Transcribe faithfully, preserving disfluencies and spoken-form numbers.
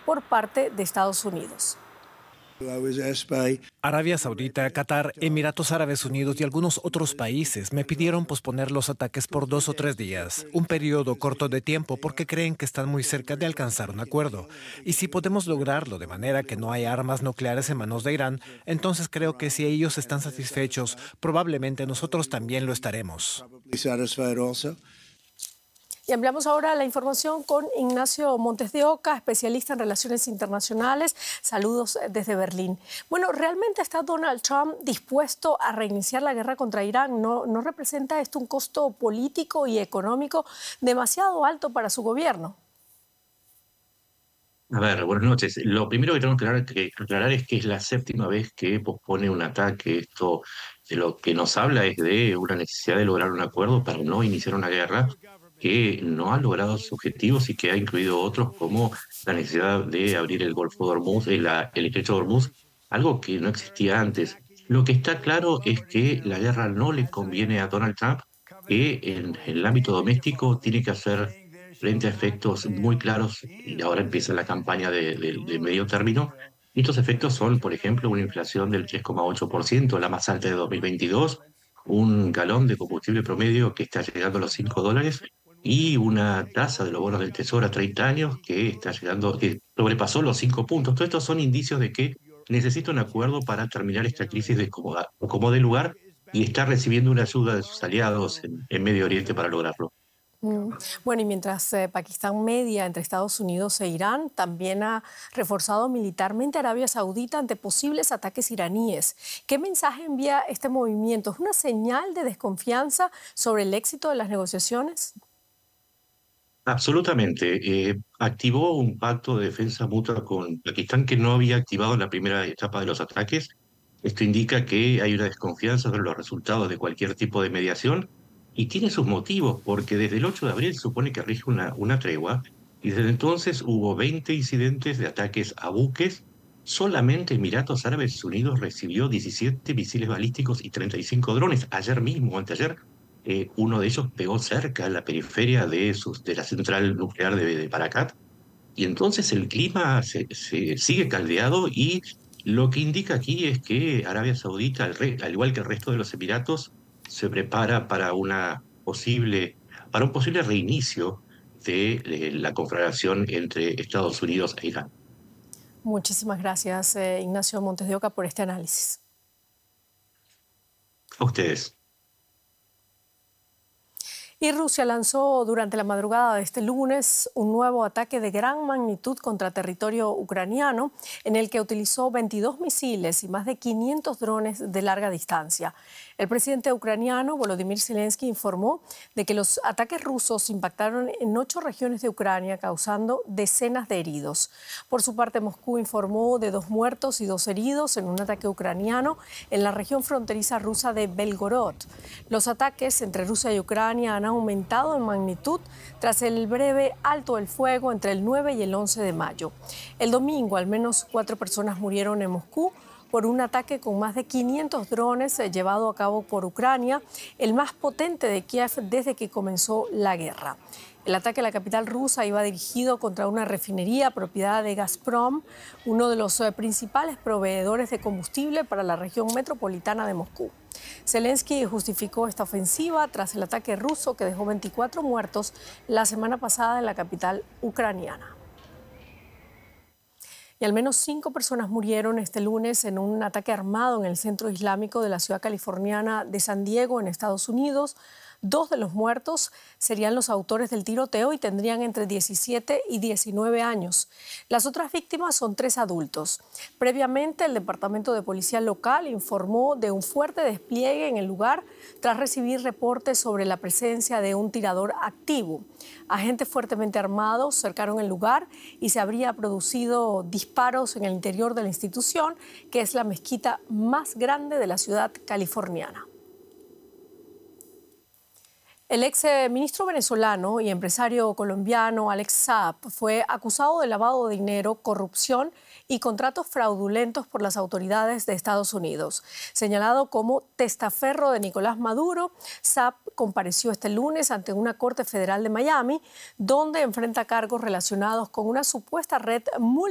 por parte de Estados Unidos. Arabia Saudita, Qatar, Emiratos Árabes Unidos y algunos otros países me pidieron posponer los ataques por dos o tres días, un periodo corto de tiempo porque creen que están muy cerca de alcanzar un acuerdo. Y si podemos lograrlo de manera que no haya armas nucleares en manos de Irán, entonces creo que si ellos están satisfechos, probablemente nosotros también lo estaremos. Y ampliamos ahora la información con Ignacio Montes de Oca, especialista en relaciones internacionales. Saludos desde Berlín. Bueno, ¿realmente está Donald Trump dispuesto a reiniciar la guerra contra Irán? ¿No, no representa esto un costo político y económico demasiado alto para su gobierno? A ver, buenas noches. Lo primero que tengo que aclarar, que aclarar es que es la séptima vez que pospone un ataque. Esto de lo que nos habla es de una necesidad de lograr un acuerdo para no iniciar una guerra que no ha logrado sus objetivos y que ha incluido otros como la necesidad de abrir el Golfo de Hormuz, el, la- el estrecho de Hormuz, algo que no existía antes. Lo que está claro es que la guerra no le conviene a Donald Trump, que en el ámbito doméstico tiene que hacer frente a efectos muy claros, y ahora empieza la campaña de, de- de medio término. Y estos efectos son, por ejemplo, una inflación del tres coma ocho por ciento, la más alta de dos mil veintidós, un galón de combustible promedio que está llegando a los cinco dólares y una tasa de los bonos del Tesoro a treinta años que está llegando, que sobrepasó los cinco puntos. Todos estos son indicios de que necesita un acuerdo para terminar esta crisis de como, como de lugar y está recibiendo una ayuda de sus aliados en en Medio Oriente para lograrlo. Mm. Bueno, y mientras eh, Pakistán media entre Estados Unidos e Irán, también ha reforzado militarmente a Arabia Saudita ante posibles ataques iraníes. ¿Qué mensaje envía este movimiento? ¿Es una señal de desconfianza sobre el éxito de las negociaciones? Absolutamente. Eh, activó un pacto de defensa mutua con Pakistán que no había activado en la primera etapa de los ataques. Esto indica que hay una desconfianza sobre los resultados de cualquier tipo de mediación y tiene sus motivos, porque desde el ocho de abril se supone que rige una, una tregua y desde entonces hubo veinte incidentes de ataques a buques. Solamente Emiratos Árabes Unidos recibió diecisiete misiles balísticos y treinta y cinco drones. Ayer mismo, anteayer, eh, uno de ellos pegó cerca, en la periferia de, sus, de la central nuclear de, de Paracat, y entonces el clima se, se sigue caldeado y lo que indica aquí es que Arabia Saudita, al, re- al igual que el resto de los Emiratos, se prepara para una posible, para un posible reinicio de eh, la conflagración entre Estados Unidos e Irán. Muchísimas gracias, eh, Ignacio Montes de Oca, por este análisis. A ustedes. Y Rusia lanzó durante la madrugada de este lunes un nuevo ataque de gran magnitud contra territorio ucraniano, en el que utilizó veintidós misiles y más de quinientos drones de larga distancia. El presidente ucraniano, Volodymyr Zelensky, informó de que los ataques rusos impactaron en ocho regiones de Ucrania, causando decenas de heridos. Por su parte, Moscú informó de dos muertos y dos heridos en un ataque ucraniano en la región fronteriza rusa de Belgorod. Los ataques entre Rusia y Ucrania han aumentado en magnitud tras el breve alto el fuego entre el nueve y el once de mayo. El domingo, al menos cuatro personas murieron en Moscú por un ataque con más de quinientos drones eh, llevado a cabo por Ucrania, el más potente de Kiev desde que comenzó la guerra. El ataque a la capital rusa iba dirigido contra una refinería propiedad de Gazprom, uno de los eh, principales proveedores de combustible para la región metropolitana de Moscú. Zelensky justificó esta ofensiva tras el ataque ruso que dejó veinticuatro muertos la semana pasada en la capital ucraniana. Y al menos cinco personas murieron este lunes en un ataque armado en el centro islámico de la ciudad californiana de San Diego, en Estados Unidos. Dos de los muertos serían los autores del tiroteo y tendrían entre diecisiete y diecinueve años. Las otras víctimas son tres adultos. Previamente, el Departamento de Policía local informó de un fuerte despliegue en el lugar tras recibir reportes sobre la presencia de un tirador activo. Agentes fuertemente armados cercaron el lugar y se habría producido disparos en el interior de la institución, que es la mezquita más grande de la ciudad californiana. El ex ministro venezolano y empresario colombiano Alex Saab fue acusado de lavado de dinero, corrupción y contratos fraudulentos por las autoridades de Estados Unidos. Señalado como testaferro de Nicolás Maduro, Saab compareció este lunes ante una corte federal de Miami, donde enfrenta cargos relacionados con una supuesta red multinacional